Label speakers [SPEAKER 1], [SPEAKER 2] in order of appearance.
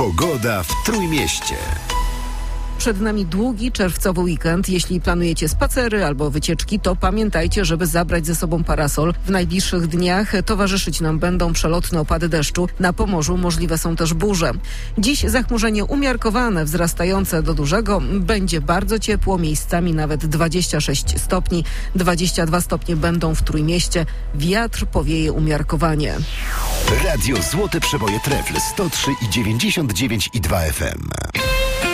[SPEAKER 1] Pogoda w Trójmieście.
[SPEAKER 2] Przed nami długi czerwcowy weekend. Jeśli planujecie spacery albo wycieczki, to pamiętajcie, żeby zabrać ze sobą parasol. W najbliższych dniach towarzyszyć nam będą przelotne opady deszczu. Na Pomorzu możliwe są też burze. Dziś zachmurzenie umiarkowane, wzrastające do dużego. Będzie bardzo ciepło, miejscami nawet 26 stopni. 22 stopnie będą w Trójmieście. Wiatr powieje umiarkowanie.
[SPEAKER 1] Radio Złote Przeboje Trefl 103,99 i 2 FM.